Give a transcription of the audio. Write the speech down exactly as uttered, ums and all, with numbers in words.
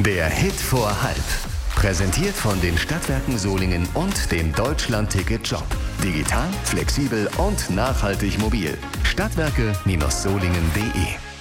Der Hit vor halb. Präsentiert von den Stadtwerken Solingen und dem Deutschland-Ticket-Job. Digital, flexibel und nachhaltig mobil. Stadtwerke Solingen punkt de